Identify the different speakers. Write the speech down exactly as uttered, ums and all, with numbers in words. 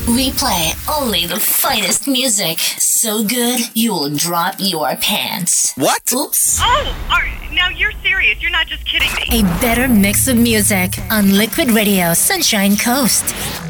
Speaker 1: We play only the finest music. So good, you will drop your pants.
Speaker 2: What?
Speaker 1: Oops.
Speaker 3: Oh, are, now you're serious. You're not just kidding me.
Speaker 1: A better mix of music on Liquid Radio Sunshine Coast.